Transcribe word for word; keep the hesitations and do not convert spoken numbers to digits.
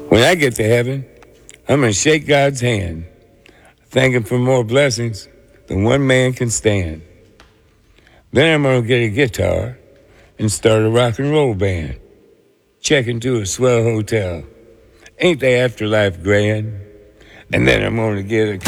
When I get to heaven, I'm going to shake God's hand, thank Him for more blessings than one man can stand. Then I'm going to get a guitar and start a rock and roll band. Check into a swell hotel. Ain't the afterlife grand? And then I'm going to get a